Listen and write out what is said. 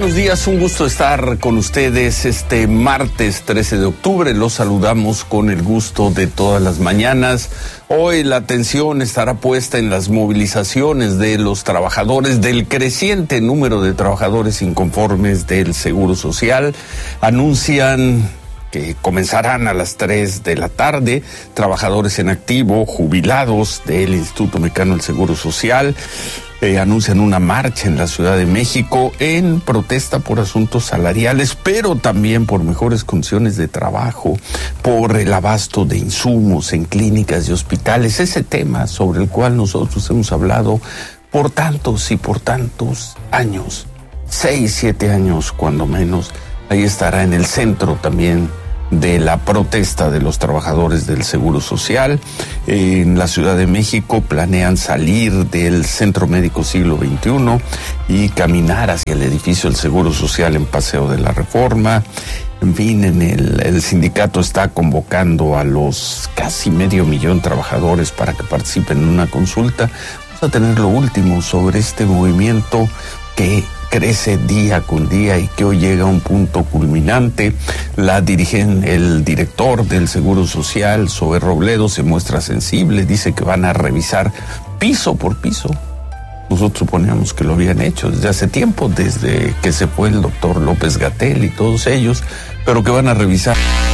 buenos días, un gusto estar con ustedes este martes 13 de octubre. Los saludamos con el gusto de todas las mañanas. Hoy la atención estará puesta en las movilizaciones de los trabajadores, del creciente número de trabajadores inconformes del Seguro Social. Anuncian que comenzarán a las 3 de la tarde, trabajadores en activo, jubilados del Instituto Mexicano del Seguro Social, anuncian una marcha en la Ciudad de México en protesta por asuntos salariales, pero también por mejores condiciones de trabajo, por el abasto de insumos en clínicas y hospitales, ese tema sobre el cual nosotros hemos hablado por tantos y por tantos años, 6, 7 años cuando menos. Ahí estará en el centro también de la protesta de los trabajadores del Seguro Social. En la Ciudad de México planean salir del Centro Médico Siglo XXI y caminar hacia el edificio del Seguro Social en Paseo de la Reforma. En fin, el sindicato está convocando a los casi 500,000 trabajadores para que participen en una consulta. Vamos a tener lo último sobre este movimiento que crece día con día y que hoy llega a un punto culminante. El director del Seguro Social, Zoé Robledo, se muestra sensible, dice que van a revisar piso por piso. Nosotros suponíamos que lo habían hecho desde hace tiempo, desde que se fue el doctor López-Gatell y todos ellos, pero que van a revisar